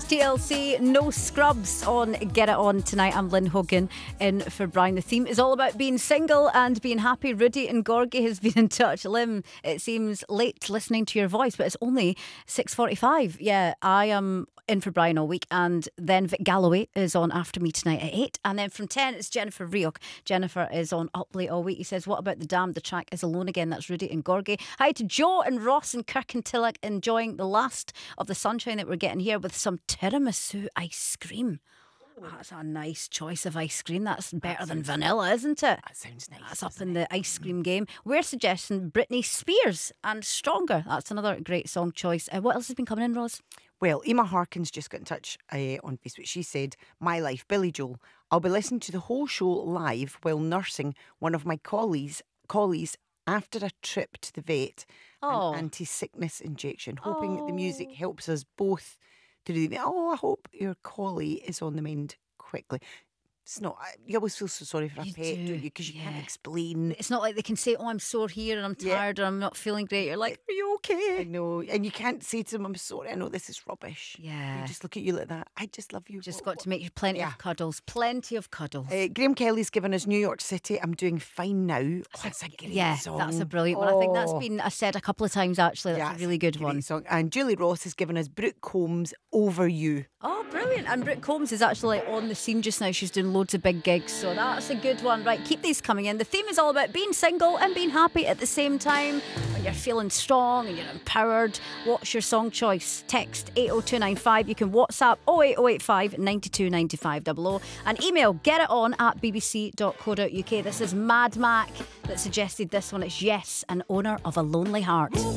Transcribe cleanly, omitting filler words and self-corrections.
TLC, No Scrubs on Get It On tonight. I'm Lynn Hogan in for Brian. The theme is all about being single and being happy. Rudy and Gorgie has been in touch. Lim, it seems late listening to your voice, but it's only 6:45. Yeah, I am in for Brian all week, and then Vic Galloway is on after me tonight at 8, and then from 10 it's Jennifer Rioch. Jennifer is on up late all week. He says, what about the dam? The track is Alone Again. That's Rudy and Gorgie. Hi to Joe and Ross and Kirkintilloch, enjoying the last of the sunshine that we're getting here with some tiramisu ice cream. That's a nice choice of ice cream. That's better than vanilla, isn't it? That sounds nice. That's up in the ice cream game. We're suggesting Britney Spears and Stronger. That's another great song choice. What else has been coming in, Ros? Well, Emma Harkins just got in touch on Facebook. She said, My Life, Billy Joel. I'll be listening to the whole show live while nursing one of my collies after a trip to the vet. Oh. An anti-sickness injection. Hoping the music helps us both to do that. Oh, I hope your collie is on the mend quickly. It's not. You always feel so sorry for a pet, don't you? Because you can't explain. It's not like they can say, oh, I'm sore here and I'm tired or I'm not feeling great. You're like, are you okay? I know. And you can't say to them, I'm sorry, I know this is rubbish. Yeah. They just look at you like that. I just love you. Just got to make you plenty of cuddles. Plenty of cuddles. Graham Kelly's given us New York City. I'm doing fine now. That's a great song. That's a brilliant one. I think that's been said a couple of times actually. That's a really good one. Song. And Julie Ross has given us Brooke Combs, Over You. Oh, brilliant. And Brooke Combs is actually on the scene just now. She's doing loads of big gigs. So that's a good one. Right, keep these coming in. The theme is all about being single and being happy at the same time. When you're feeling strong and you're empowered, what's your song choice? Text 80295. You can WhatsApp 08085 92 95 00 and email getiton@bbc.co.uk. This is Mad Mac that suggested this one. It's Yes, an owner of a lonely heart.